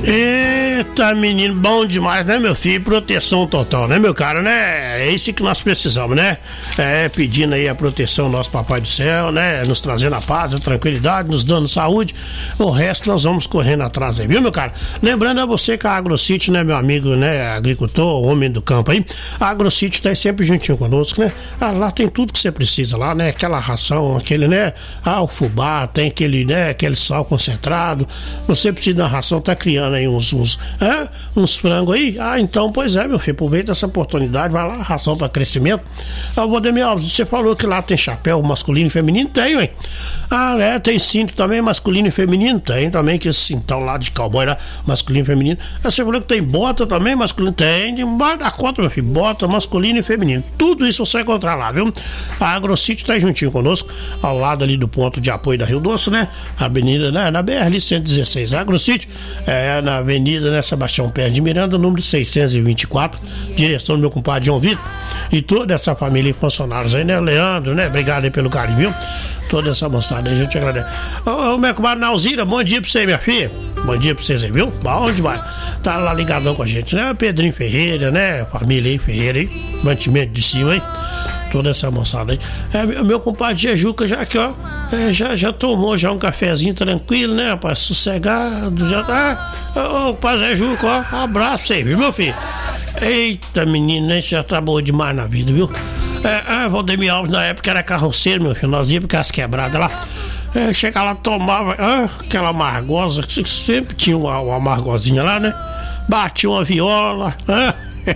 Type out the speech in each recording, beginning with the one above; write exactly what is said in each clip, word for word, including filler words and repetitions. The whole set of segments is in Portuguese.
Eita, menino, bom demais, né, meu filho? Proteção total, né, meu cara, né? É isso que nós precisamos, né? É, pedindo aí a proteção do nosso Papai do Céu, né? Nos trazendo a paz, a tranquilidade, nos dando saúde. O resto nós vamos correndo atrás aí, viu, meu cara? Lembrando a você que a AgroCity, né, meu amigo, né, agricultor, homem do campo aí, a AgroCity tá aí sempre juntinho conosco, né? Ah, lá tem tudo que você precisa lá, né? Aquela ração, aquele, né? Ah, o fubá, tem aquele, né? Aquele sal concentrado. Você precisa da ração, tá criando aí uns, uns, é, uns frangos aí. Ah, então, pois é, meu filho, aproveita essa oportunidade, vai lá, ração para crescimento. Ah, Valdemir Alves, você falou que lá tem chapéu masculino e feminino? Tem, hein? Ah, é, tem cinto também, masculino e feminino? Tem também, que esse cintão lá de cowboy lá, masculino e feminino. Ah, você falou que tem bota também, masculino? Tem, demais da conta, meu filho, bota masculino e feminino. Tudo isso você vai encontrar lá, viu? A AgroCity tá juntinho conosco, ao lado ali do ponto de apoio da Rio Doce, né? Avenida, né? Na B R cento e dezesseis. A AgroCity é na Avenida, né, Sebastião Pérez de Miranda, número seiscentos e vinte e quatro, direção do meu compadre João Vitor e toda essa família de funcionários aí, né, Leandro, né, obrigado aí pelo carinho, viu? Toda essa moçada aí, a gente agradece. Ô, ô meu compadre Nalzira, bom dia pra você, minha filha. Bom dia pra vocês aí, viu? Bom demais. Tá lá ligadão com a gente, né? Pedrinho Ferreira, né? Família aí, Ferreira aí, mantimento de cima aí. Toda essa moçada aí. É, meu, meu compadre Jejuca já aqui, ó, é, já, já tomou já um cafezinho tranquilo, né, rapaz? Sossegado, já tá. Ô, compadre Jejuca, ó, um abraço pra você, viu, meu filho? Eita, menino, né? Você já tá boa demais na vida, viu? É, ah, Valdemir Alves na época era carroceiro, meu filho, nós íamos com as quebradas lá. É, chega lá, tomava ah, aquela amargosa, que sempre tinha uma, uma amargosinha lá, né? Batia uma viola, ah.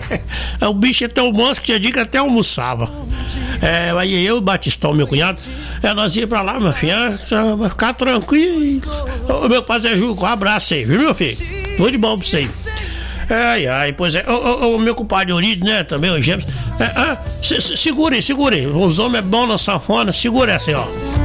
O bicho é tão monstro que tinha dia que até almoçava. É, aí eu, o Batistão, meu cunhado, é, nós ia pra lá, meu filho, é, vai ficar tranquilo. Ô, meu pai Zé Juco, um abraço aí, viu, meu filho? Tudo de bom pra você. Ai, ai, pois é, o meu compadre Eurido, né, também, o Gêmeos. É, é, se, se, segura aí, segura aí. Os homens é bom na sanfona, segura essa aí, ó.